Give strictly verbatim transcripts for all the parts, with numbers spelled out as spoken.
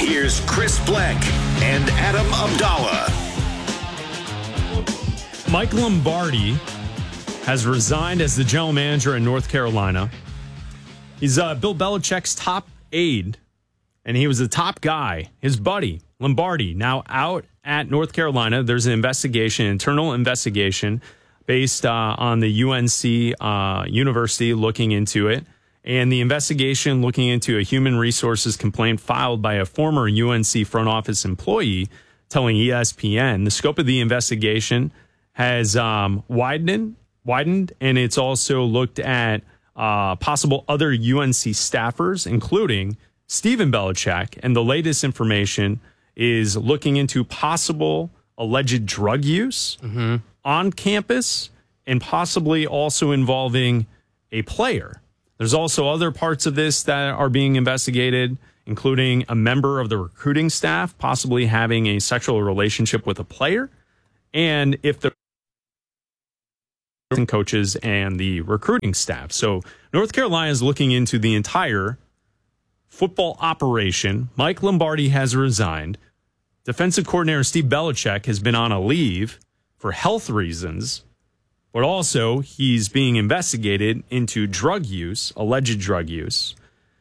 Here's Chris Blank and Adam Abdallah. Mike Lombardi has resigned as the general manager in North Carolina. He's uh, Bill Belichick's top aide, and he was the top guy. His buddy, Lombardi, now out at North Carolina. There's an investigation, internal investigation, based uh, on the U N C uh, University looking into it. And the investigation looking into a human resources complaint filed by a former U N C front office employee telling E S P N. The scope of the investigation has um, widened, widened, and it's also looked at uh, possible other U N C staffers, including Stephen Belichick. And the latest information is looking into possible alleged drug use mm-hmm. on campus and possibly also involving a player. There's also other parts of this that are being investigated, including a member of the recruiting staff possibly having a sexual relationship with a player, and if the coaches and the recruiting staff. So North Carolina is looking into the entire football operation. Mike Lombardi has resigned. Defensive coordinator Steve Belichick has been on a leave for health reasons. But also, he's being investigated into drug use, alleged drug use.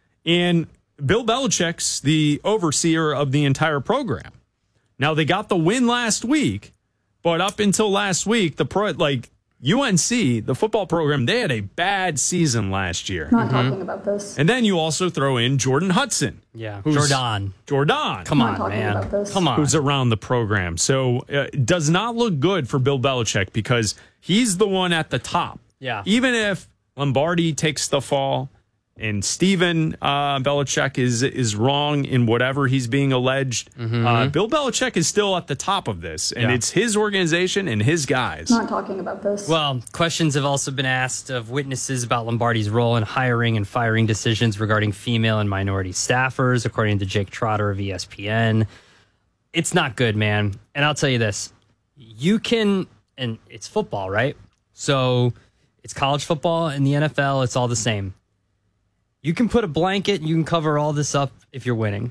And Bill Belichick's the overseer of the entire program. Now, they got the win last week, but up until last week, the pro, like U N C, the football program, they had a bad season last year. Not mm-hmm. talking about this. And then you also throw in Jordan Hudson. Yeah, Jordan. Jordan. Come on, man. Come on. Who's around the program. So uh, it does not look good for Bill Belichick because he's the one at the top. Yeah. Even if Lombardi takes the fall and Stephen uh, Belichick is is wrong in whatever he's being alleged, mm-hmm. uh, Bill Belichick is still at the top of this. And yeah. it's his organization and his guys. Not talking about this. Well, questions have also been asked of witnesses about Lombardi's role in hiring and firing decisions regarding female and minority staffers, according to Jake Trotter of E S P N. It's not good, man. And I'll tell you this. You can, and it's football, right? So it's college football and the N F L, it's all the same. You can put a blanket, you can cover all this up if you're winning.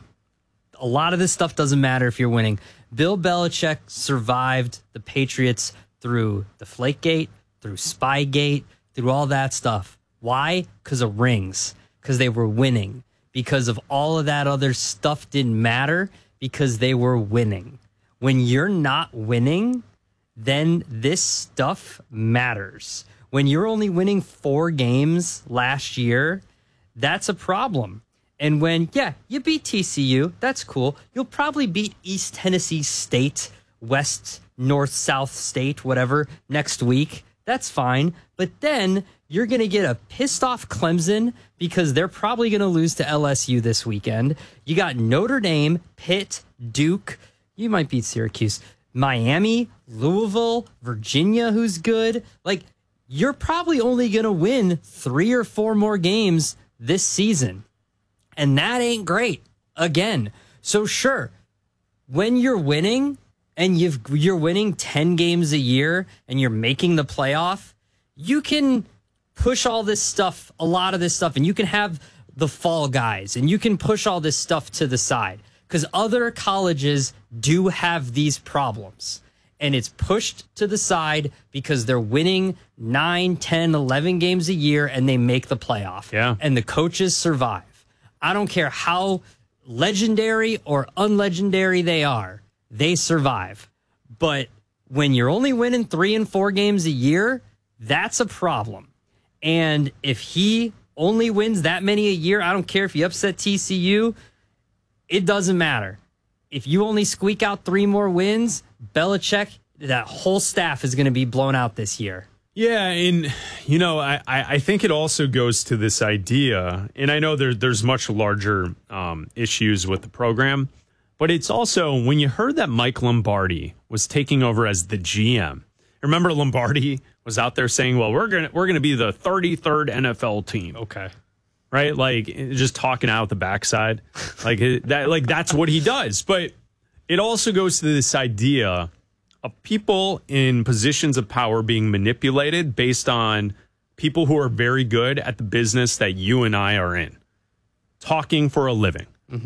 A lot of this stuff doesn't matter if you're winning. Bill Belichick survived the Patriots through the Flakegate, through Spygate, through all that stuff. Why? Because of rings. Because they were winning. Because of all of that other stuff didn't matter. Because they were winning. When you're not winning, then this stuff matters. When you're only winning four games last year, that's a problem. And when, yeah, you beat T C U, that's cool. You'll probably beat East Tennessee State, West, North, South State, whatever, next week. That's fine. But then you're going to get a pissed off Clemson because they're probably going to lose to L S U this weekend. You got Notre Dame, Pitt, Duke. You might beat Syracuse. Miami, Louisville, Virginia, who's good. Like, you're probably only going to win three or four more games this season. And that ain't great. Again. So sure, when you're winning and you've, you're winning ten games a year and you're making the playoff, you can push all this stuff, a lot of this stuff, and you can have the fall guys and you can push all this stuff to the side because other colleges do have these problems. And it's pushed to the side because they're winning nine, ten, eleven games a year and they make the playoff. Yeah. And the coaches survive. I don't care how legendary or unlegendary they are, they survive. But when you're only winning three and four games a year, that's a problem. And if he only wins that many a year, I don't care if you upset T C U, it doesn't matter. If you only squeak out three more wins, Belichick, that whole staff is going to be blown out this year. Yeah, and, you know, I, I think it also goes to this idea, and I know there, there's much larger um, issues with the program, but it's also when you heard that Mike Lombardi was taking over as the G M. Remember Lombardi was out there saying, well, we're going to we're gonna be the thirty-third N F L team. Okay. Right? Like, just talking out the backside. Like, that, like that's what he does. But it also goes to this idea of people in positions of power being manipulated based on people who are very good at the business that you and I are in, talking for a living. Mm-hmm.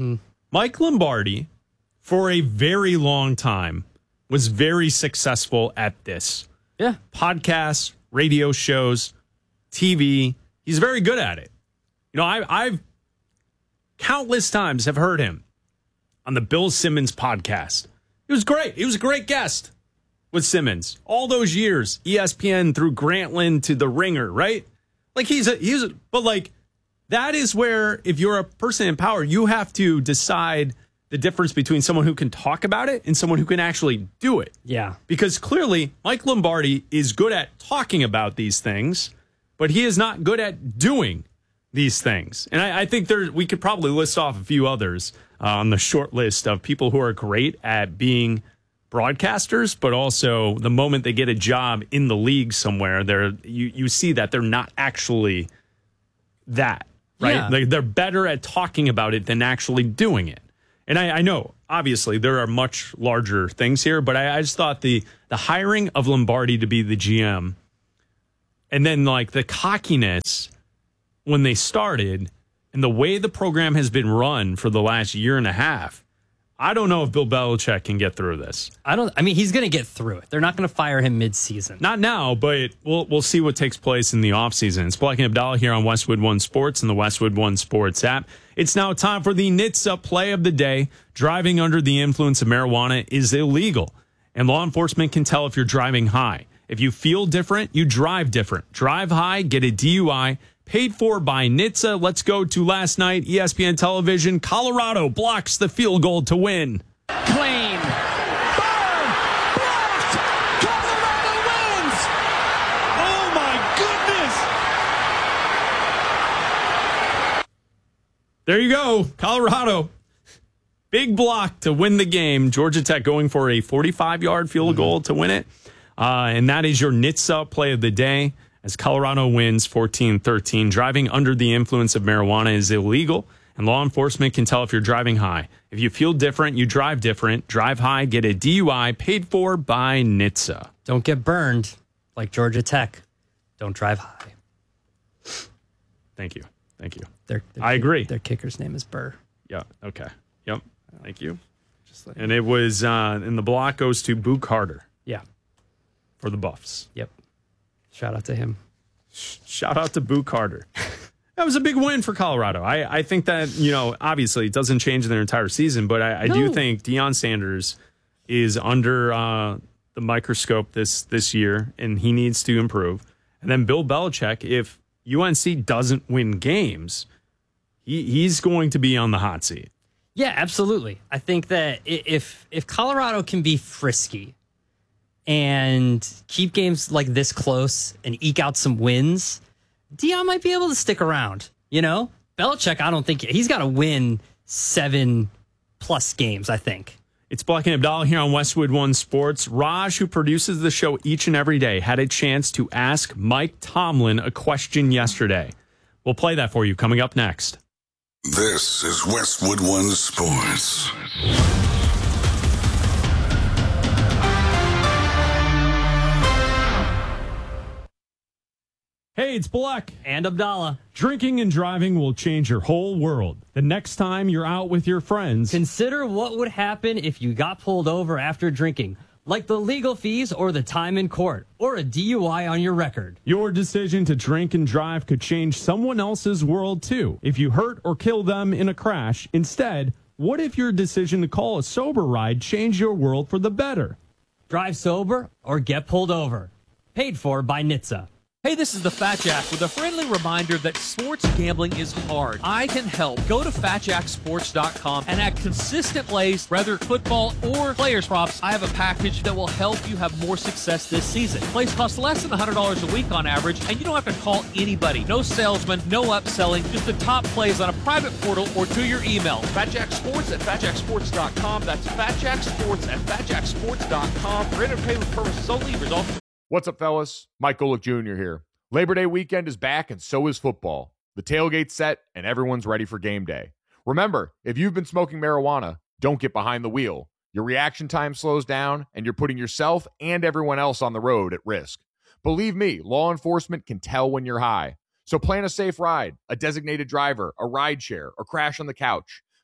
Mike Lombardi, for a very long time, was very successful at this. Yeah. Podcasts, radio shows, T V. He's very good at it. You know, I, I've countless times have heard him on the Bill Simmons podcast. He was great. He was a great guest with Simmons. All those years, E S P N through Grantland to The Ringer, right? Like he's a, he's a, but like that is where if you're a person in power, you have to decide the difference between someone who can talk about it and someone who can actually do it. Yeah. Because clearly Mike Lombardi is good at talking about these things, but he is not good at doing these things. And I, I think there we could probably list off a few others uh, on the short list of people who are great at being broadcasters, but also the moment they get a job in the league somewhere, they're you, you see that they're not actually that, right? Yeah. They, they're better at talking about it than actually doing it. And I, I know, obviously, there are much larger things here, but I, I just thought the the hiring of Lombardi to be the G M and then like the cockiness when they started and the way the program has been run for the last year and a half, I don't know if Bill Belichick can get through this. I don't. I mean, he's going to get through it. They're not going to fire him mid-season. Not now, but we'll we'll see what takes place in the offseason. It's Black and Abdallah here on Westwood One Sports and the Westwood One Sports app. It's now time for the N H T S A play of the day. Driving under the influence of marijuana is illegal, and law enforcement can tell if you're driving high. If you feel different, you drive different. Drive high, get a D U I. Paid for by N H T S A. Let's go to last night, E S P N television. Colorado blocks the field goal to win. Clean. Burn. Blocked. Colorado wins. Oh, my goodness. There you go. Colorado. Big block to win the game. Georgia Tech going for a forty-five-yard field mm-hmm. goal to win it. Uh, and that is your N H T S A play of the day. As Colorado wins fourteen thirteen, driving under the influence of marijuana is illegal, and law enforcement can tell if you're driving high. If you feel different, you drive different. Drive high, get a D U I, paid for by N H T S A. Don't get burned like Georgia Tech. Don't drive high. Thank you. Thank you. Their, their I kick, agree. Their kicker's name is Burr. Yeah, okay. Yep. Thank you. Just like, and it was, uh, and the block goes to Boo Carter. Yeah. For the Buffs. Yep. Shout out to him. Shout out to Boo Carter. That was a big win for Colorado. I, I think that, you know, obviously it doesn't change their entire season, but I, I no. do think Deion Sanders is under uh, the microscope this, this year, and he needs to improve. And then Bill Belichick, if U N C doesn't win games, he, he's going to be on the hot seat. Yeah, absolutely. I think that if if Colorado can be frisky and keep games like this close and eke out some wins, Deion might be able to stick around. You know, Belichick, I don't think he's got to win seven plus games, I think. It's Black and Abdallah here on Westwood One Sports. Raj, who produces the show each and every day, had a chance to ask Mike Tomlin a question yesterday. We'll play that for you coming up next. This is Westwood One Sports. Hey, it's Black and Abdallah. Drinking and driving will change your whole world. The next time you're out with your friends, consider what would happen if you got pulled over after drinking, like the legal fees or the time in court, or a D U I on your record. Your decision to drink and drive could change someone else's world too. If you hurt or kill them in a crash, instead, what if your decision to call a sober ride changed your world for the better? Drive sober or get pulled over. Paid for by N H T S A. Hey, this is the Fat Jack with a friendly reminder that sports gambling is hard. I can help. Go to fat jack sports dot com and at consistent plays, whether football or players props, I have a package that will help you have more success this season. Plays cost less than one hundred dollars a week on average, and you don't have to call anybody. No salesman, no upselling, just the top plays on a private portal or to your email. Fat Jack Sports at fat jack sports dot com. That's Fat Jack Sports at fat jack sports dot com. For entertainment purposes only. Results. What's up, fellas? Mike Golick Junior here. Labor Day weekend is back, and so is football. The tailgate's set, and everyone's ready for game day. Remember, if you've been smoking marijuana, don't get behind the wheel. Your reaction time slows down, and you're putting yourself and everyone else on the road at risk. Believe me, law enforcement can tell when you're high. So plan a safe ride, a designated driver, a ride share, or crash on the couch.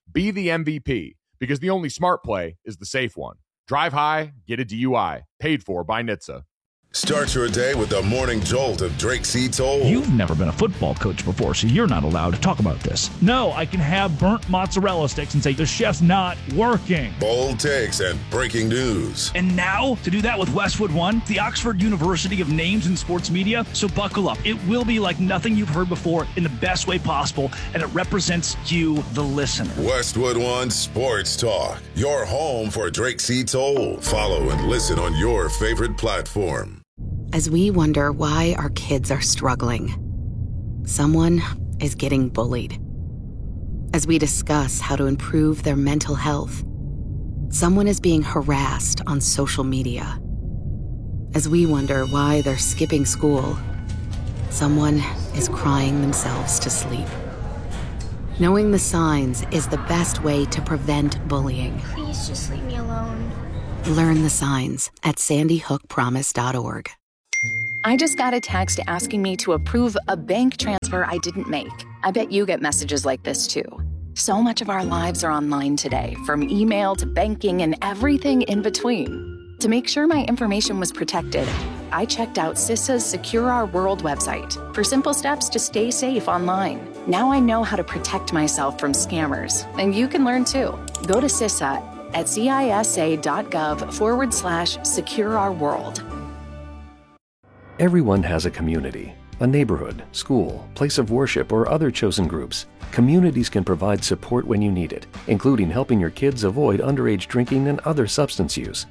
Be the M V P, because the only smart play is the safe one. Drive high, get a D U I. Paid for by N H T S A. Start your day with the morning jolt of Drake C. Toll. You've never been a football coach before, so you're not allowed to talk about this. No, I can have burnt mozzarella sticks and say the chef's not working. Bold takes and breaking news. And now, to do that with Westwood One, the Oxford University of Names in Sports Media. So buckle up. It will be like nothing you've heard before in the best way possible, and it represents you, the listener. Westwood One Sports Talk, your home for Drake C. Toll. Follow and listen on your favorite platform. As we wonder why our kids are struggling, someone is getting bullied. As we discuss how to improve their mental health, someone is being harassed on social media. As we wonder why they're skipping school, someone is crying themselves to sleep. Knowing the signs is the best way to prevent bullying. Please just leave me alone. Learn the signs at sandy hook promise dot org. I just got a text asking me to approve a bank transfer I didn't make. I bet you get messages like this too. So much of our lives are online today, from email to banking and everything in between. To make sure my information was protected, I checked out CISA's Secure Our World website for simple steps to stay safe online. Now I know how to protect myself from scammers, and you can learn too. Go to CISA at cisa.gov forward slash secure our world. Everyone has a community, a neighborhood, school, place of worship, or other chosen groups. Communities can provide support when you need it, including helping your kids avoid underage drinking and other substance use.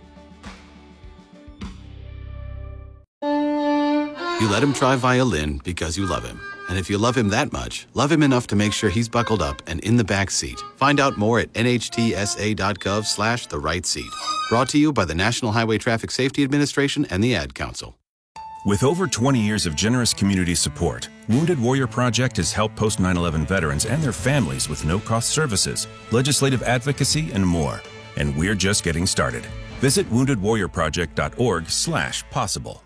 You let him try violin because you love him. And if you love him that much, love him enough to make sure he's buckled up and in the back seat. Find out more at nhtsa.gov slash the right seat. Brought to you by the National Highway Traffic Safety Administration and the Ad Council. With over twenty years of generous community support, Wounded Warrior Project has helped post nine eleven veterans and their families with no-cost services, legislative advocacy, and more. And we're just getting started. Visit wounded warrior project dot org slash possible.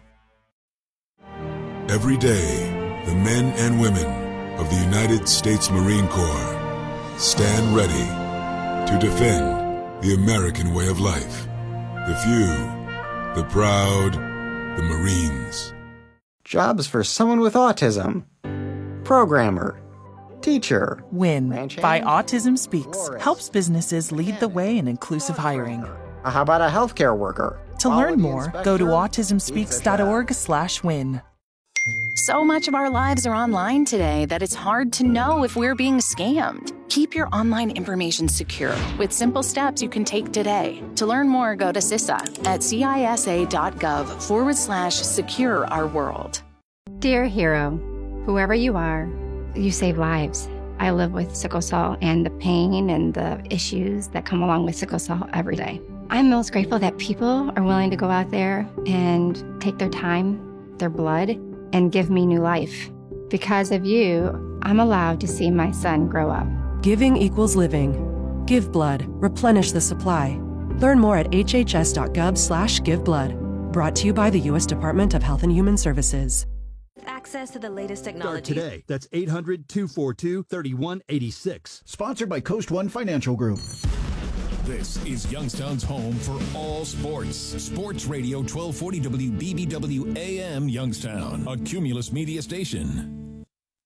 Every day, the men and women of the United States Marine Corps stand ready to defend the American way of life. The few, the proud, the Marines. Jobs for someone with autism. Programmer. Teacher. WIN by Autism Speaks helps businesses lead the way in inclusive hiring. How about a healthcare worker? To learn more, go to autism speaks dot org slash win. So much of our lives are online today that it's hard to know if we're being scammed. Keep your online information secure with simple steps you can take today. To learn more, go to CISA at cisa.gov forward slash secure our world. Dear hero, whoever you are, you save lives. I live with sickle cell and the pain and the issues that come along with sickle cell every day. I'm most grateful that people are willing to go out there and take their time, their blood, and give me new life. Because of you, I'm allowed to see my son grow up. Giving equals living. Give blood. Replenish the supply. Learn more at hhs.gov slash give blood. Brought to you by the U S Department of Health and Human Services. Access to the latest technology. Start today. That's eight hundred, two four two, three one eight six. Sponsored by Coast One Financial Group. This is Youngstown's home for all sports. Sports Radio twelve forty W B B W A M Youngstown, a Cumulus media station.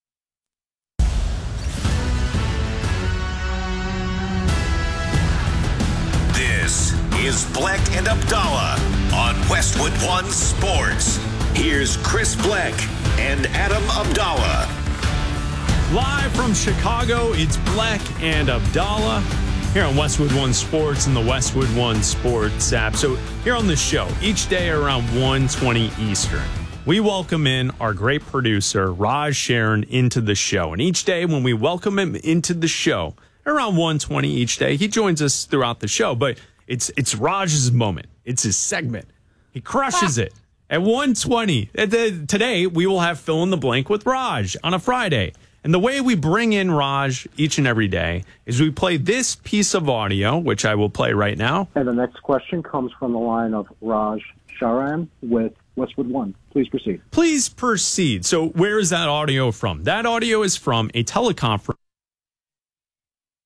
This is Bleck and Abdallah on Westwood One Sports. Here's Chris Bleck and Adam Abdallah. Live from Chicago, it's Bleck and Abdallah here on Westwood One Sports and the Westwood One Sports app. So here on the show, each day around one twenty Eastern, we welcome in our great producer, Raj Sharon, into the show. And each day when we welcome him into the show, around one twenty each day, he joins us throughout the show. But it's it's Raj's moment. It's his segment. He crushes it. At one twenty, today we will have Fill in the Blank with Raj on a Friday. And the way we bring in Raj each and every day is we play this piece of audio, which I will play right now. And the next question comes from the line of Raj Sharan with Westwood One. Please proceed. Please proceed. So where is that audio from? That audio is from a teleconference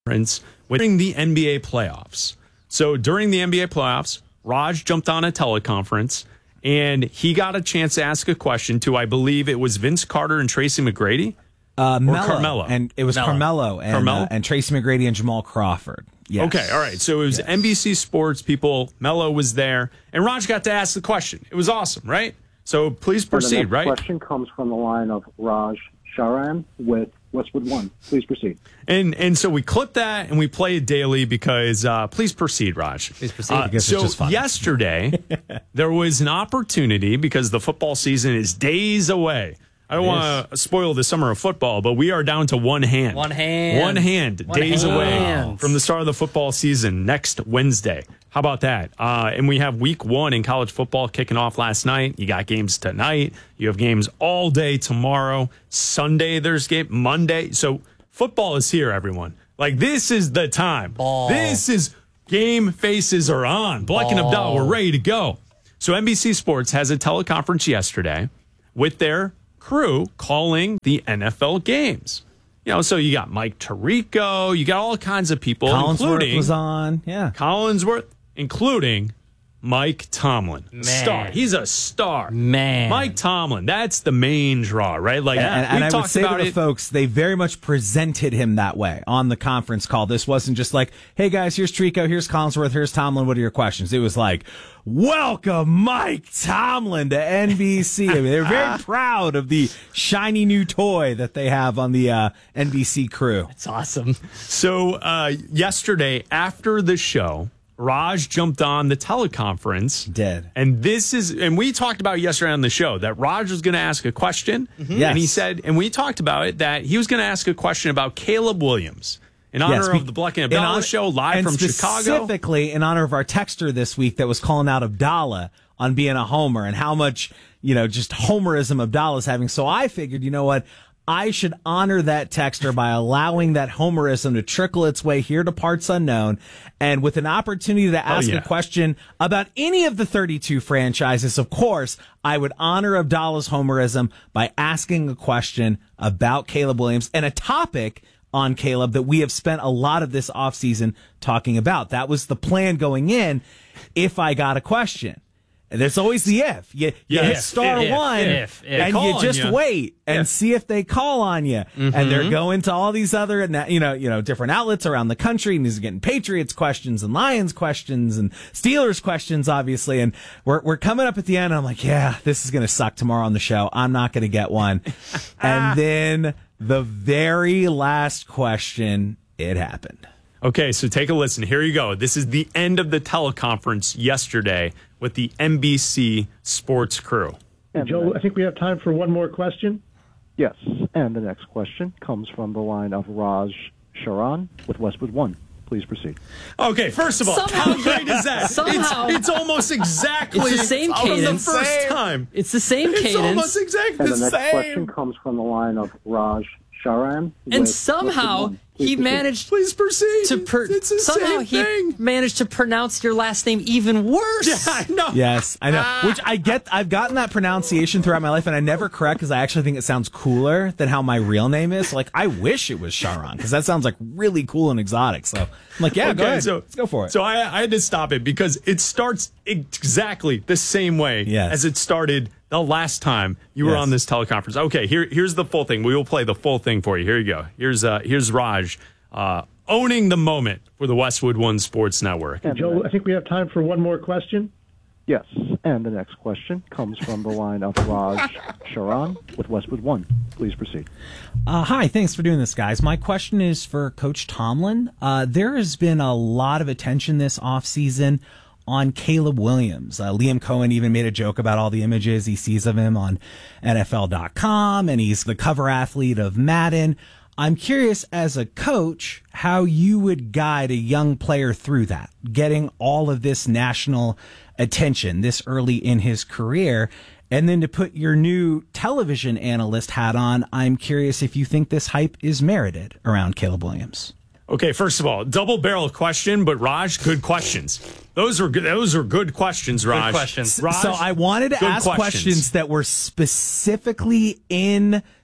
during the N B A playoffs. So during the N B A playoffs, Raj jumped on a teleconference and he got a chance to ask a question to, I believe it was Vince Carter and Tracy McGrady. Uh, or Mello, Carmelo. and it was Mello. Carmelo and Carmelo? Uh, and Tracy McGrady and Jamal Crawford. Yes. Okay, all right. So it was Yes. N B C Sports people. Mello was there, and Raj got to ask the question. It was awesome, right? So please And the proceed, next right? question comes from the line of Raj Sharan with Westwood One. Please proceed. And and so we clip that and we play it daily because uh, please proceed, Raj. Please proceed. Because it's so just fun. yesterday there was an opportunity because the football season is days away. I don't want to spoil the summer of football, but we are down to one hand. One hand. One hand. One days hand. away from the start of the football season next Wednesday. How about that? Uh, and we have week one in college football kicking off last night. You got games tonight. You have games all day tomorrow. Sunday, there's game. Monday. So football is here, everyone. Like, this is the time. Ball. This is game faces are on. Black and Abdal, we're ready to go. So N B C Sports has a teleconference yesterday with their crew calling the N F L games. You know, so you got Mike Tirico, you got all kinds of people, Collinsworth including was on. Yeah. Collinsworth, including Mike Tomlin. Man. Star. He's a star. Man. Mike Tomlin. That's the main draw, right? Like, And, and, we and I talked would say about to the it. folks, they very much presented him that way on the conference call. This wasn't just like, hey guys, here's Trico, here's Collinsworth, here's Tomlin. What are your questions? It was like, welcome Mike Tomlin to N B C. I mean, they're very proud of the shiny new toy that they have on the uh, N B C crew. It's awesome. So uh, yesterday, after the show, Raj jumped on the teleconference. Did. And this is, and we talked about yesterday on the show that Raj was going to ask a question. Mm-hmm. Yes. And he said, and we talked about it, that he was going to ask a question about Caleb Williams in honor Yes, we- of the Black and in Abdallah honor- show live and from Chicago. Specifically in honor of our texter this week that was calling out Abdallah on being a homer and how much, you know, just homerism Abdallah's having. So I figured, you know what? I should honor that texter by allowing that homerism to trickle its way here to parts unknown, and with an opportunity to ask yeah. a question about any of the thirty-two franchises. Of course, I would honor Abdallah's homerism by asking a question about Caleb Williams and a topic on Caleb that we have spent a lot of this offseason talking about. That was the plan going in if I got a question. And there's always the if. You, you Yeah, hit if, star if, one if, if. They and call you on just ya. wait and Yeah. see if they call on you. Mhm. And they're going to all these other, you know, you know, different outlets around the country, and he's getting Patriots questions and Lions questions and Steelers questions, obviously. And we're we're coming up at the end. And I'm like, yeah, this is going to suck tomorrow on the show. I'm not going to get one. And then the very last question, it happened. Okay, so take a listen. Here you go. This is the end of the teleconference yesterday with the N B C Sports crew. And Joe, I think we have time for one more question. Yes, and the next question comes from the line of Raj Sharan with Westwood One. Please proceed. Okay, first of all, Somehow- how great is that? Somehow- it's, it's almost exactly It's the same from the cadence. first time. It's the same It's cadence. almost exactly And the the next same. question comes from the line of Raj Sharan. And with somehow Westwood One. Please he proceed. managed Please proceed. to per- It's the somehow same he thing. managed to pronounce your last name even worse. Yeah, I know. Yes, I know. Which I get. I've gotten that pronunciation throughout my life, and I never correct because I actually think it sounds cooler than how my real name is. Like, I wish it was Sharon because that sounds like really cool and exotic. So I'm like, yeah, go Okay, ahead. so- Let's go for it. So I, I had to stop it because it starts exactly the same way Yes. as it started the last time you were Yes. on this teleconference. Okay, here here's the full thing. We will play the full thing for you. Here you go. Here's uh here's Raj uh, owning the moment for the Westwood One Sports Network. And Joe, I think we have time for one more question. Yes, and the next question comes from the line of Raj Sharan with Westwood One. Please proceed. Uh, hi, thanks for doing this, guys. My question is for Coach Tomlin. Uh, there has been a lot of attention this offseason on Caleb Williams. Uh, Liam Cohen even made a joke about all the images he sees of him on N F L dot com, and he's the cover athlete of Madden. I'm curious, as a coach, how you would guide a young player through that, getting all of this national attention this early in his career. And then to put your new television analyst hat on, I'm curious if you think this hype is merited around Caleb Williams. Okay, first of all, double barrel question, but Raj, good questions. Those are good. Those are good questions, Raj. questions. Raj, So I wanted to good ask questions. that were specifically in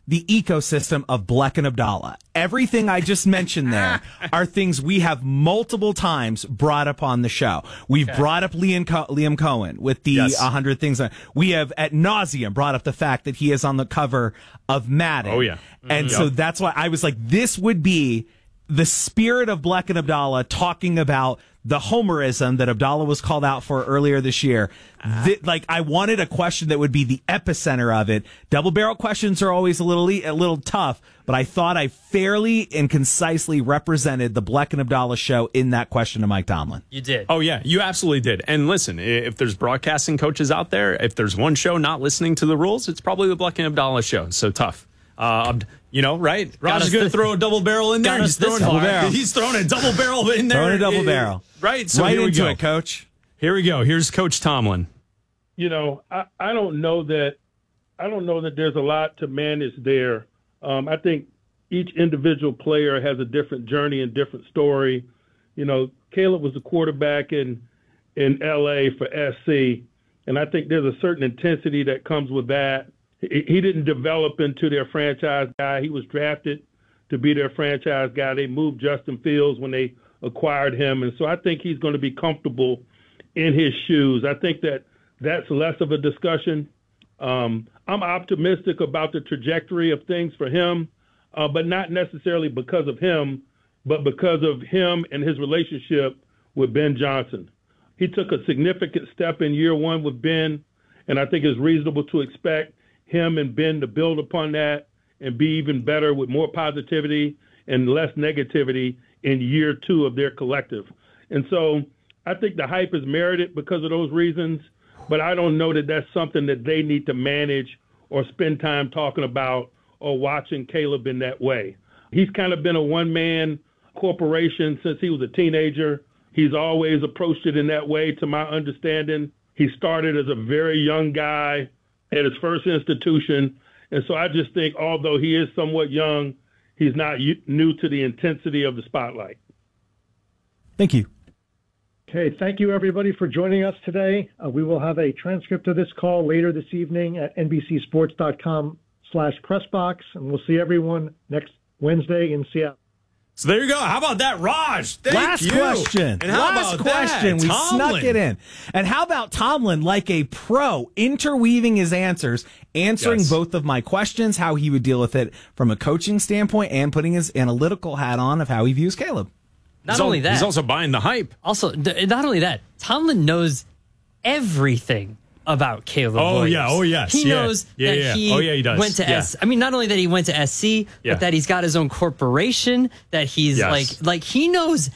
the ecosystem of Bleck and Abdallah. Everything I just mentioned there are things we have multiple times brought up on the show. We've okay. brought up Liam, Co- Liam Cohen with the yes. one hundred Things. We have at nauseum brought up the fact that he is on the cover of Madden. Oh, yeah. Mm-hmm. And yep. so that's why I was like, this would be the spirit of Bleck and Abdallah talking about the homerism that Abdallah was called out for earlier this year. Uh, Th- like, I wanted a question that would be the epicenter of it. Double barrel questions are always a little a little tough, but I thought I fairly and concisely represented the Bleck and Abdallah show in that question to Mike Tomlin. You did. Oh, yeah, you absolutely did. And listen, if there's broadcasting coaches out there, if there's one show not listening to the rules, it's probably the Bleck and Abdallah show. So tough. Uh, you know, right? Raj is going to throw a double barrel in there. He's throwing, double barrel. he's throwing a double barrel in there. Throwing a double barrel. Right. So right here we into go. it, Coach. Here we go. Here's Coach Tomlin. You know, I, I don't know that I don't know that there's a lot to manage there. Um, I think each individual player has a different journey and different story. You know, Caleb was a quarterback in in L A for S C, and I think there's a certain intensity that comes with that. He didn't develop into their franchise guy. He was drafted to be their franchise guy. They moved Justin Fields when they acquired him. And so I think he's going to be comfortable in his shoes. I think that that's less of a discussion. Um, I'm optimistic about the trajectory of things for him, uh, but not necessarily because of him, but because of him and his relationship with Ben Johnson. He took a significant step in year one with Ben, and I think it's reasonable to expect him and Ben to build upon that and be even better with more positivity and less negativity in year two of their collective. And so I think the hype is merited because of those reasons, but I don't know that that's something that they need to manage or spend time talking about or watching Caleb in that way. He's kind of been a one-man corporation since he was a teenager. He's always approached it in that way, to my understanding. He started as a very young guy at his first institution. And so I just think, although he is somewhat young, he's not new to the intensity of the spotlight. Thank you. Okay, thank you, everybody, for joining us today. Uh, we will have a transcript of this call later this evening at nbcsports.com slash pressbox, and we'll see everyone next Wednesday in Seattle. So there you go. How about that, Raj? Thank Last you. question. And how Last about question. That? We Tomlin. snuck it in. And how about Tomlin, like a pro, interweaving his answers, answering Yes. both of my questions, how he would deal with it from a coaching standpoint, and putting his analytical hat on of how he views Caleb. Not he's only al- that. He's also buying the hype. Also, th- not only that, Tomlin knows everything about Caleb Oh, Williams. yeah. Oh, yes. He Yeah. knows Yeah, that yeah. he, Oh, yeah, he does. went to Yeah. S. I mean, not only that he went to S C, Yeah. but that he's got his own corporation, that he's Yes. like, like he knows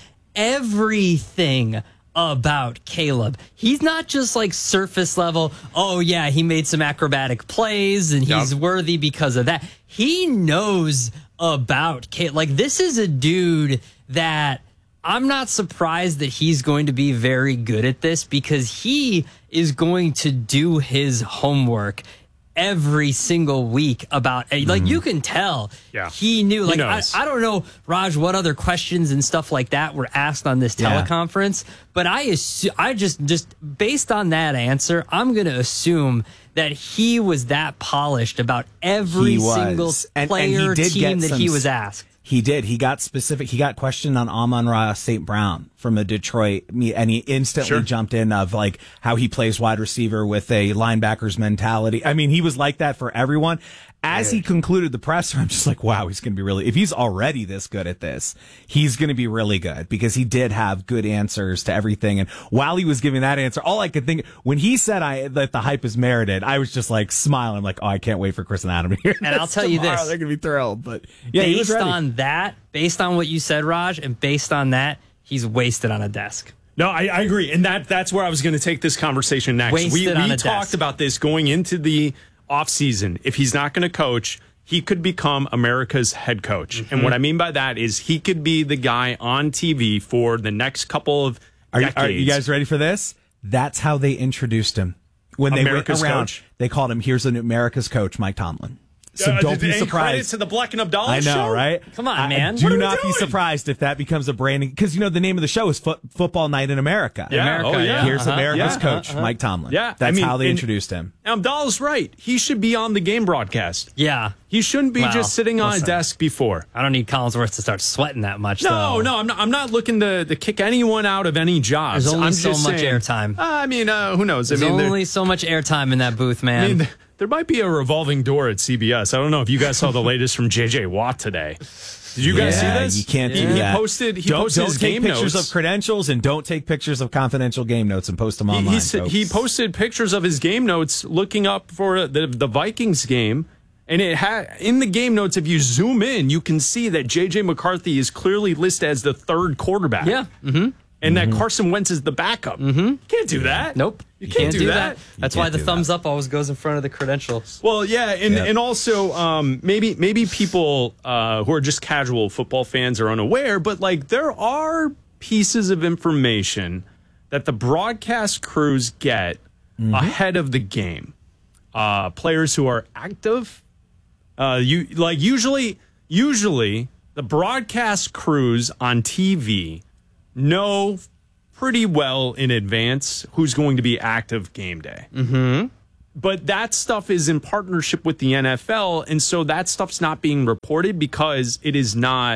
everything about Caleb. He's not just like surface level, oh, yeah, he made some acrobatic plays and he's Yep. worthy because of that. He knows about Caleb. Like, this is a dude that I'm not surprised that he's going to be very good at this, because he is going to do his homework every single week about, like, you can tell Yeah. he knew. He Like, I, knows. I don't know, Raj, what other questions and stuff like that were asked on this Yeah. teleconference, but I assu- I just, just based on that answer, I'm going to assume that he was that polished about every He was. single And- and player, he did team get that some he s- was asked. He did. He got specific. He got questioned on Amon-Ra Saint Brown from a Detroit, and he instantly Sure. jumped in of like how he plays wide receiver with a linebacker's mentality. I mean, he was like that for everyone. As he concluded the presser, I'm just like, wow, he's going to be really, if he's already this good at this, he's going to be really good, because he did have good answers to everything. And while he was giving that answer, all I could think, when he said I that the hype is merited, I was just like smiling, like, oh, I can't wait for Chris and Adam to hear And I'll this tell you tomorrow. this. They're going to be thrilled. But yeah, he was based ready. on that, based on what you said, Raj, and based on that, he's wasted on a desk. No, I, I agree. And that that's where I was going to take this conversation next. Wasted we on we a talked desk. about this going into the offseason. If he's not going to coach, he could become America's head coach. Mm-hmm. And what I mean by that is he could be the guy on T V for the next couple of Are you, decades. are you guys ready for this? That's how they introduced him. When they America's went around, coach? they called him, here's an America's coach, Mike Tomlin. So Uh, don't be and credit surprised. to the Black and Abdallah I know, show? right? Come on, I- man. Do What are we not be doing? surprised if that becomes a branding, because you know the name of the show is Fo- Football Night in America. Yeah. America, Oh, yeah. Here's Uh-huh. America's Yeah. coach, Uh-huh. Mike Tomlin. Yeah. That's I mean, how they and- introduced him. Abdallah's right. He should be on the game broadcast. Yeah. He shouldn't be Well, just sitting on listen. a desk before. I don't need Collinsworth to start sweating that much. No, though. no, I'm not. I'm not looking to, to kick anyone out of any jobs. There's only I'm so just much saying- airtime. Uh, I mean, uh, who knows? There's I mean, there- only so much airtime in that booth, man. I mean, there might be a revolving door at C B S. I don't know if you guys saw the latest from J J Watt today. Did you guys Yeah, see this? You can't he, do that. He posted. He don't posted don't his take game pictures notes. of credentials and don't take pictures of confidential game notes and post them He, online. he, said- folks. he posted pictures of his game notes looking up for the, the Vikings game. And it had in the game notes, if you zoom in, you can see that J J McCarthy is clearly listed as the third quarterback. Yeah. Mm-hmm. And that Carson Wentz is the backup. Mm-hmm. You can't do that. Nope. You can't, do, that. That's You why can't the do thumbs up always goes in front of the credentials. Well, yeah, and, Yep. and also um, maybe maybe people uh, who are just casual football fans are unaware, but like there are pieces of information that the broadcast crews get ahead of the game. Uh, players who are active, uh, you like usually usually the broadcast crews on T V know pretty well in advance who's going to be active game day. Mm-hmm. But that stuff is in partnership with the N F L, and so that stuff's not being reported because it is not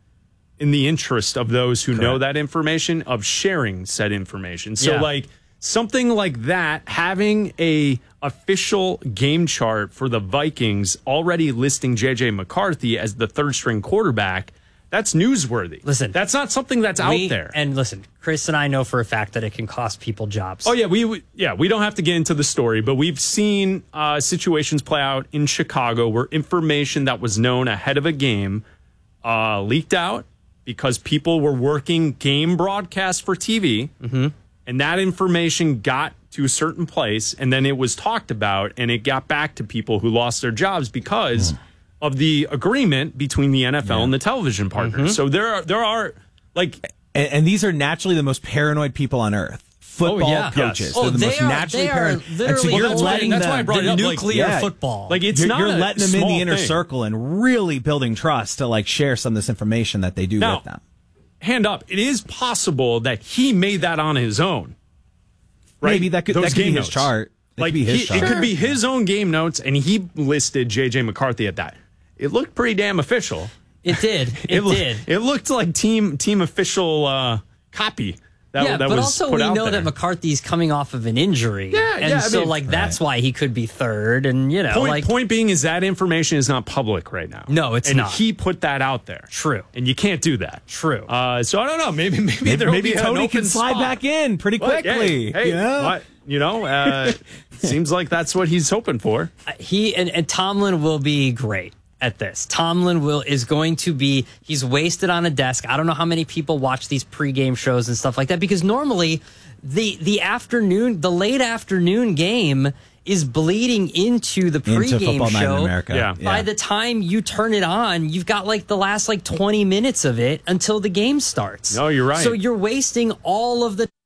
in the interest of those who know that information of sharing said information. So Yeah. like something like that, having a official game chart for the Vikings already listing J J McCarthy as the third string quarterback, that's newsworthy. Listen, that's not something that's We- out there. And listen, Chris and I know for a fact that it can cost people jobs. Oh yeah, we we- yeah we don't have to get into the story, but we've seen uh, situations play out in Chicago where information that was known ahead of a game uh, leaked out because people were working game broadcasts for T V, Mm-hmm. and that information got to a certain place, and then it was talked about, and it got back to people who lost their jobs because of the agreement between the N F L and the television partners. Mhm. So there are there are like. And, and these are naturally the most paranoid people on earth. Football yeah. coaches. Yes. They're Oh, the they most are- naturally they are paranoid. literally And so you're holding letting that's them, why I brought it up, like, nuclear yeah, football. Like it's you're, not you're a letting them in small the inner thing. circle and really building trust to like share some of this information that they do Now, with them. hand up, it is possible that he made that on his own. Right? Maybe that could- Those that could be game his notes. chart. That Like could be his he- chart. it could be his own game notes, and he listed J J McCarthy at that. It looked pretty damn official. It did. It, loo- did. It looked like team team official uh, copy. That, yeah, that but was also put we out know there. that McCarthy's coming off of an injury. Yeah, and yeah, I so mean- like that's why he could be third. And you know, Point, like point being is that information is not public right now. No, it's and not. he put that out there. True. And you can't do that. True. Uh, so I don't know. Maybe maybe, Maybe, there'll maybe be an Tony open can slide spot. back in pretty Well, quickly. Hey, hey, you know? what? You know, uh, seems like that's what he's hoping for. he and, and Tomlin will be great at this. Tomlin will is going to be he's wasted on a desk. I don't know how many people watch these pregame shows and stuff like that because normally the the afternoon, the late afternoon game is bleeding into the Into pregame Football Night in show. America. Yeah. By Yeah. the time you turn it on, you've got like the last like twenty minutes of it until the game starts. No, you're right. So you're wasting all of the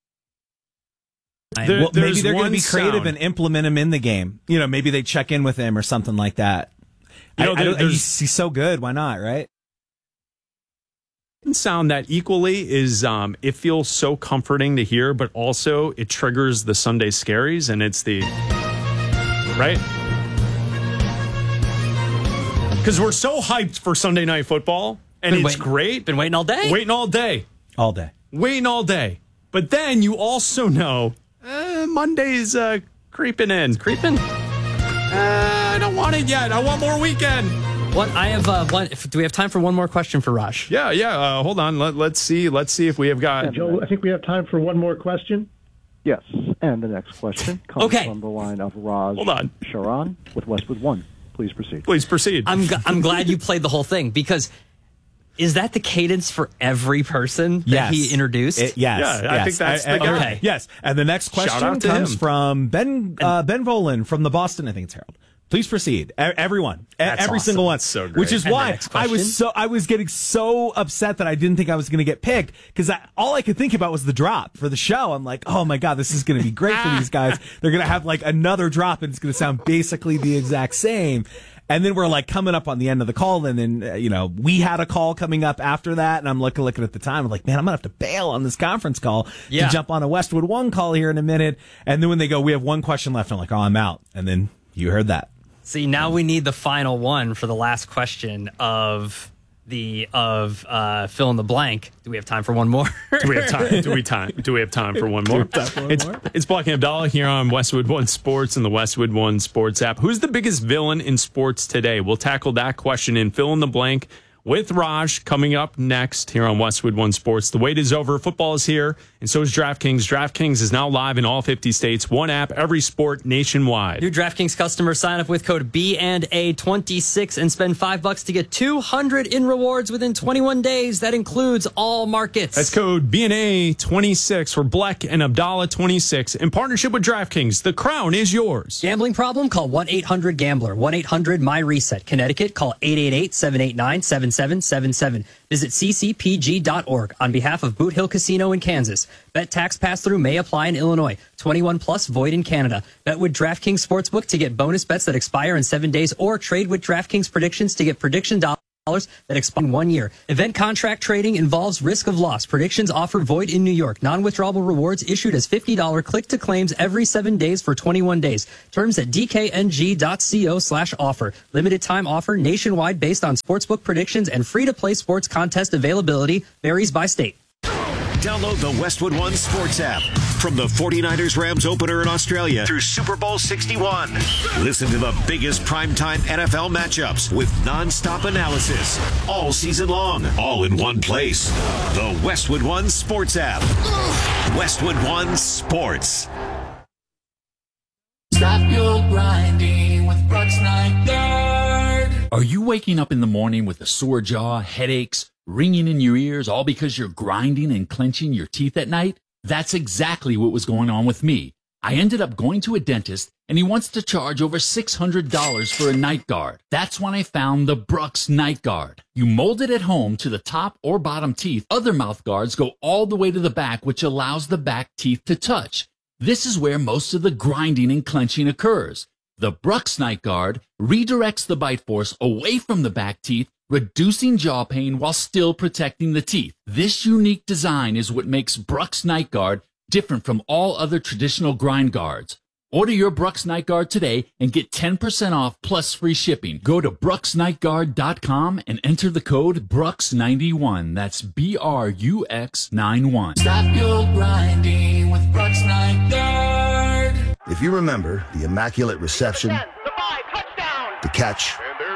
There- well, maybe there's they're going one to be creative sound. and implement him in the game. You know, maybe they check in with him or something like that. You know, I, I there- don't- there's- he's, he's so good. Why not? Right? Sound that equally is um, it feels so comforting to hear, but also it triggers the Sunday scaries, and it's the right because we're so hyped for Sunday Night Football, and Been it's waiting- great. Been waiting all day. Waiting all day, All day. waiting all day. But then you also know uh, Monday's uh, creeping in. creeping. Uh, I don't want it yet. I want more weekend. What I have uh, one. If, do we have time for one more question for Raj? Yeah, yeah. Uh, hold on. Let, let's see. Let's see if we have got. Joe, I think we have time for one more question. Yes, and the next question comes Okay. from the line of Raj Hold on. Sharon with Westwood One. Please proceed. Please proceed. I'm g- I'm glad you played the whole thing because is that the cadence for every person that Yes. he introduced? It- yes. Yeah, I yes. think that's the And- guy. Okay. Yes. And the next Shout question out to comes him. from Ben uh, Ben Volen from the Boston, I think it's Herald. Please proceed. E- everyone. E- That's every awesome. single one. That's so great. Which is And the why next I was question? so I was getting so upset that I didn't think I was going to get picked because all I could think about was the drop for the show. I'm like, oh my God, this is going to be great for these guys. They're going to have like another drop and it's going to sound basically the exact same. And then we're like coming up on the end of the call, and then, uh, you know, we had a call coming up after that, and I'm looking, looking at the time. I'm like, man, I'm going to have to bail on this conference call yeah. to jump on a Westwood One call here in a minute. And then when they go, we have one question left, I'm like, oh, I'm out. And then you heard that. See, now we need the final one for the last question of the of uh, fill in the blank. Do we have time for one more? Do we have time? Do we time? Do we have time for one more? one it's more? it's Block and Abdallah here on Westwood One Sports and the Westwood One Sports app. Who's the biggest villain in sports today? We'll tackle that question in fill in the blank with Raj coming up next here on Westwood One Sports. The wait is over. Football is here, and so is DraftKings. DraftKings is now live in all fifty states. One app, every sport nationwide. New DraftKings customers sign up with code B and A twenty-six and spend five bucks to get two hundred in rewards within twenty-one days. That includes all markets. That's code B and A twenty-six for Bleck and Abdallah twenty-six in partnership with DraftKings. The crown is yours. Gambling problem? Call one eight hundred gambler. one eight hundred my reset. Connecticut, call eight eight eight, seven eight nine, seven seven seven seven. Visit c c p g dot org on behalf of Boot Hill Casino in Kansas. Bet tax pass-through may apply in Illinois. twenty-one plus void in Canada. Bet with DraftKings Sportsbook to get bonus bets that expire in seven days or trade with DraftKings predictions to get prediction dollars that expire in one year. Event contract trading involves risk of loss. Predictions offered void in New York. Non-withdrawable rewards issued as fifty dollars click-to-claims every seven days for twenty-one days. Terms at d k n g dot co slash offer. Limited time offer nationwide based on sportsbook predictions and free-to-play sports contest availability varies by state. Download the Westwood One Sports app. From the forty-niners Rams opener in Australia through Super Bowl sixty-one. Listen to the biggest primetime N F L matchups with nonstop analysis all season long, all in one place. The Westwood One Sports app. Westwood One Sports. Stop your grinding with Brooks Night Guard. Are you waking up in the morning with a sore jaw, headaches, ringing in your ears, all because you're grinding and clenching your teeth at night? That's exactly what was going on with me. I ended up going to a dentist, and he wants to charge over six hundred dollars for a night guard. That's when I found the Brooks Night Guard. You mold it at home to the top or bottom teeth. Other mouth guards go all the way to the back, which allows the back teeth to touch. This is where most of the grinding and clenching occurs. The Brooks Night Guard redirects the bite force away from the back teeth, reducing jaw pain while still protecting the teeth. This unique design is what makes Brooks Night Guard different from all other traditional grind guards. Order your Brooks Night Guard today and get ten percent off plus free shipping. Go to brooks night guard dot com and enter the code Brooks ninety-one. That's B R U X ninety-one. Stop your grinding with Brooks Night Guard. If you remember the immaculate reception, the catch,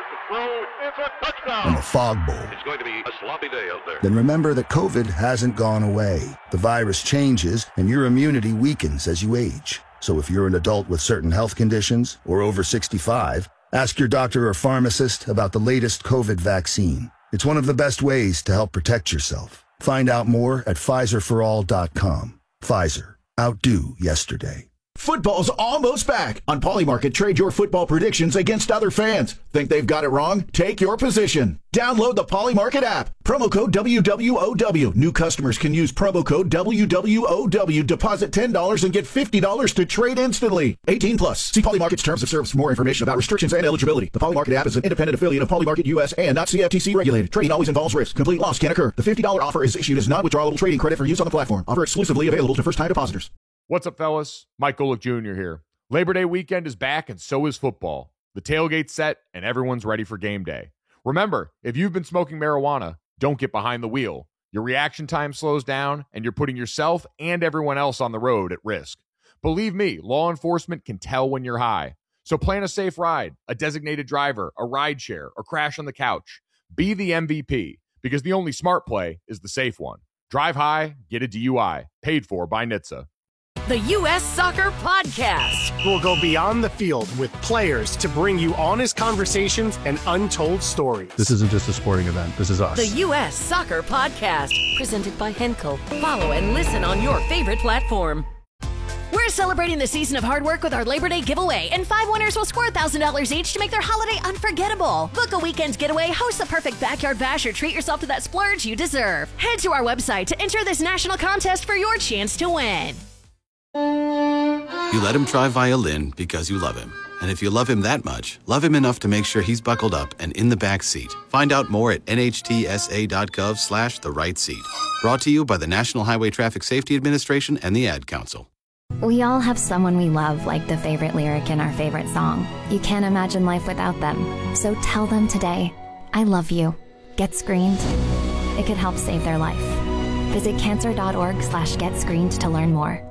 and the fog bowl, It's going to be a sloppy day out there. then remember that COVID hasn't gone away. The virus changes and your immunity weakens as you age. So if you're an adult with certain health conditions or over sixty-five, ask your doctor or pharmacist about the latest COVID vaccine. It's one of the best ways to help protect yourself. Find out more at Pfizer for all dot com. Pfizer. Outdo yesterday. Football's almost back. On Polymarket, trade your football predictions against other fans. Think they've got it wrong? Take your position. Download the Polymarket app. Promo code W W O W. New customers can use promo code W W O W. Deposit ten dollars and get fifty dollars to trade instantly. eighteen plus. See Polymarket's terms of service for more information about restrictions and eligibility. The Polymarket app is an independent affiliate of Polymarket U S and not C F T C regulated. Trading always involves risk. Complete loss can occur. The fifty dollars offer is issued as non-withdrawable trading credit for use on the platform. Offer exclusively available to first-time depositors. What's up, fellas? Mike Golick Junior here. Labor Day weekend is back, and so is football. The tailgate's set, and everyone's ready for game day. Remember, if you've been smoking marijuana, don't get behind the wheel. Your reaction time slows down, and you're putting yourself and everyone else on the road at risk. Believe me, law enforcement can tell when you're high. So plan a safe ride, a designated driver, a ride share, or crash on the couch. Be the M V P, because the only smart play is the safe one. Drive high, get a D U I. Paid for by N H T S A. The U S Soccer Podcast. We'll go beyond the field with players to bring you honest conversations and untold stories. This isn't just a sporting event. This is us. The U S Soccer Podcast. Presented by Henkel. Follow and listen on your favorite platform. We're celebrating the season of hard work with our Labor Day giveaway, and five winners will score one thousand dollars each to make their holiday unforgettable. Book a weekend getaway, host the perfect backyard bash, or treat yourself to that splurge you deserve. Head to our website to enter this national contest for your chance to win. You let him try violin because you love him. And if you love him that much, love him enough to make sure he's buckled up and in the back seat. Find out more at nhtsa.gov slash the right seat. Brought to you by the National Highway Traffic Safety Administration and the Ad Council. We all have someone we love, like the favorite lyric in our favorite song. You can't imagine life without them. So tell them today, I love you. Get screened. It could help save their life. Visit cancer.org slash get screened to learn more.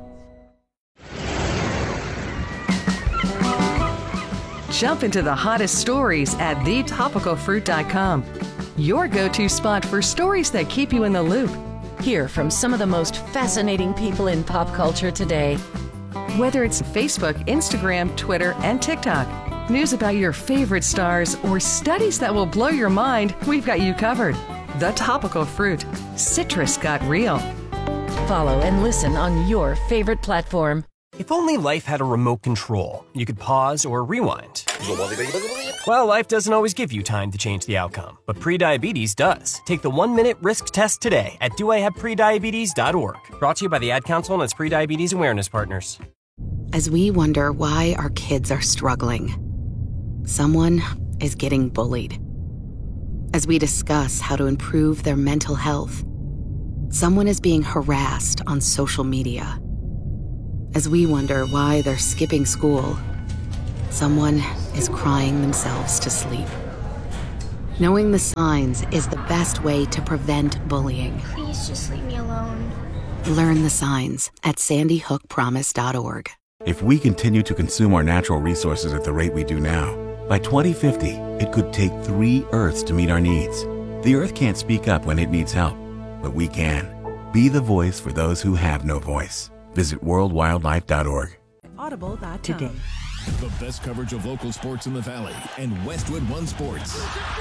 Jump into the hottest stories at the topical fruit dot com. Your go-to spot for stories that keep you in the loop. Hear from some of the most fascinating people in pop culture today. Whether it's Facebook, Instagram, Twitter, and TikTok, news about your favorite stars, or studies that will blow your mind, we've got you covered. The Topical Fruit. Citrus got real. Follow and listen on your favorite platform. If only life had a remote control, you could pause or rewind. Well, life doesn't always give you time to change the outcome, but prediabetes does. Take the one-minute risk test today at do I have prediabetes dot org. Brought to you by the Ad Council and its prediabetes awareness partners. As we wonder why our kids are struggling, someone is getting bullied. As we discuss how to improve their mental health, someone is being harassed on social media. As we wonder why they're skipping school, someone is crying themselves to sleep. Knowing the signs is the best way to prevent bullying. Please just leave me alone. Learn the signs at sandy hook promise dot org. If we continue to consume our natural resources at the rate we do now, by twenty fifty, it could take three Earths to meet our needs. The Earth can't speak up when it needs help, but we can. Be the voice for those who have no voice. Visit world wildlife dot org. Audible dot com. Today. The best coverage of local sports in the Valley and Westwood One Sports.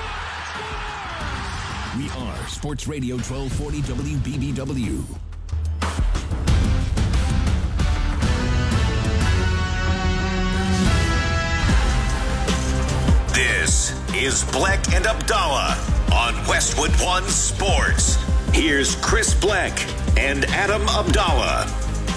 We are Sports Radio twelve forty W B B W. This is Bleck and Abdallah on Westwood One Sports. Here's Chris Bleck and Adam Abdallah.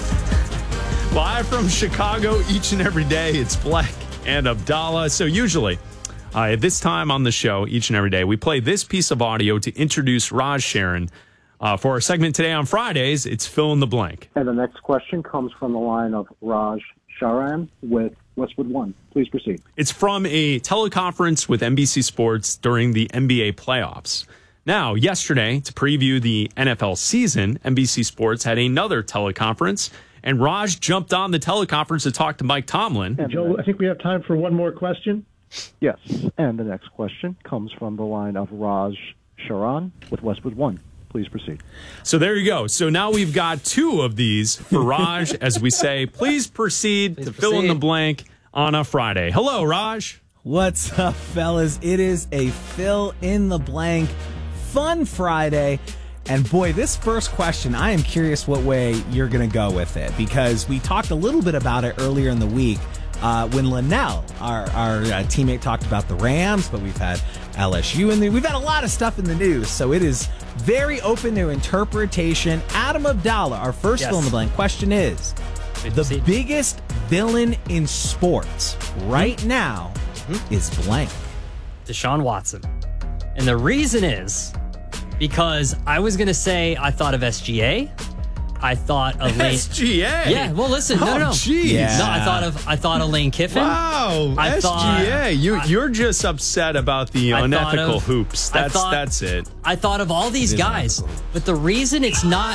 Live from Chicago each and every day, it's Bleck and Abdallah. So usually, uh, at this time on the show, each and every day, we play this piece of audio to introduce Raj Sharon. Uh, for our segment today on Fridays, it's Fill in the Blank. And the next question comes from the line of Raj Sharan with Westwood One. Please proceed. It's from a teleconference with N B C Sports during the N B A playoffs. Now, yesterday, to preview the N F L season, N B C Sports had another teleconference, and Raj jumped on the teleconference to talk to Mike Tomlin. And Joe, I think we have time for one more question. Yes, and the next question comes from the line of Raj Sharan with Westwood One. Please proceed. So there you go. So now we've got two of these for Raj, as we say, please proceed please to proceed. Fill in the blank on a Friday. Hello, Raj. What's up, fellas? It is a fill in the blank fun Friday. And boy, this first question, I am curious what way you're going to go with it, because we talked a little bit about it earlier in the week uh, when Linnell, our, our uh, teammate, talked about the Rams, but we've had L S U in there. We've had a lot of stuff in the news, so it is very open to interpretation. Adam Abdallah, our first yes. fill in the blank question is, the biggest villain in sports right mm-hmm. now mm-hmm. is blank. Deshaun Watson. And the reason is because I was going to say I thought of S G A. I thought of Lane. S G A? Yeah, well, listen. No, oh, no, no. Geez. Yeah. No, I thought of I thought of Lane Kiffin. Wow. I S G A. Thought, you, I, you're just upset about the I unethical of, hoops. That's thought, that's it. I thought of all these guys, but the reason it's not.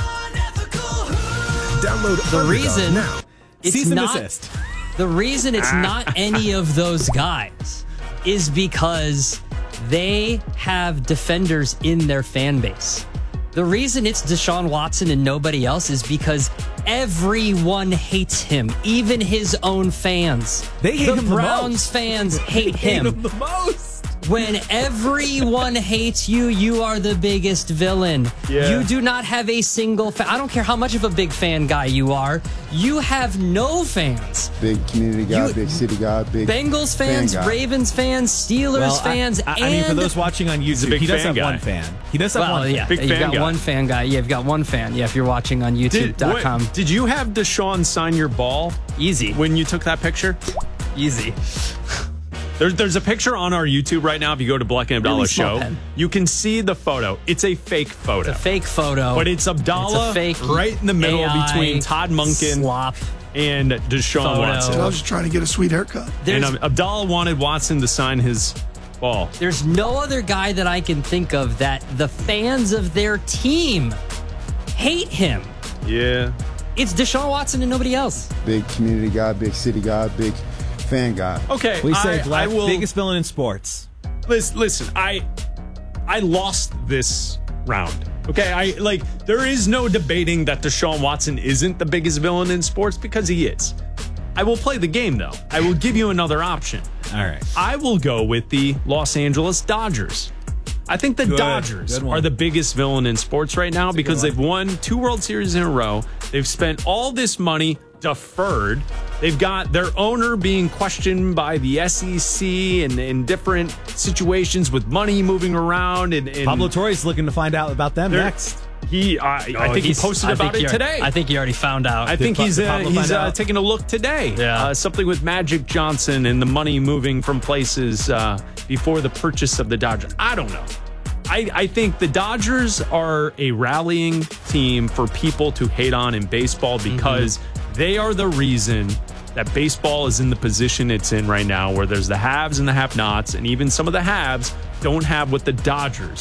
Download the reason now. It's Cease and not. desist. The reason it's not any of those guys is because they have defenders in their fan base. The reason it's Deshaun Watson and nobody else is because everyone hates him, even his own fans. They hate the him the Browns most. fans hate they hate him. him the most. When everyone hates you, you are the biggest villain. Yeah. You do not have a single fan. I don't care how much of a big fan guy you are. You have no fans. Big community guy, You- big city guy, big Bengals fans, fan guy. Ravens fans, Steelers Well, I- fans, I, and I mean, for those watching on a YouTube, big he does fan have guy. one fan. He does have well, one fan. yeah, Big you've fan got guy. one fan guy. Yeah, you've got one fan. Yeah, if you're watching on Did, YouTube dot com. what- did you have Deshaun sign your ball Easy. when you took that picture? Easy. There's there's a picture on our YouTube right now. If you go to Black and Abdallah Really small Show, pen. you can see the photo. It's a fake photo. It's a fake photo. But it's Abdallah It's a fake right in the middle A I between Todd Monken slop and Deshaun photo. Watson. I was just trying to get a sweet haircut. And There's- um, Abdallah wanted Watson to sign his ball. There's no other guy that I can think of that the fans of their team hate him. Yeah. It's Deshaun Watson and nobody else. Big community guy, big city guy, big fan guy. Okay. We say I, black, I will, biggest villain in sports. Listen, listen, I I lost this round. Okay, I like there is no debating that Deshaun Watson isn't the biggest villain in sports because he is. I will play the game though. I will give you another option. All right. I will go with the Los Angeles Dodgers. I think the Good. Dodgers Good one. are the biggest villain in sports right now because good they've won two World Series in a row. They've spent all this money deferred. They've got their owner being questioned by the S E C and in different situations with money moving around. And, and Pablo Torre's looking to find out about them they're- next. He, I, I think he he's- posted I about think it he- today. I think he already found out. I think Pa- he's did uh, Pablo he's find uh, out? taking a look today. Yeah. Uh, something with Magic Johnson and the money moving from places uh, before the purchase of the Dodgers. I don't know. I, I think the Dodgers are a rallying team for people to hate on in baseball because Mm-hmm. they are the reason that baseball is in the position it's in right now, where there's the haves and the have-nots, and even some of the haves don't have what the Dodgers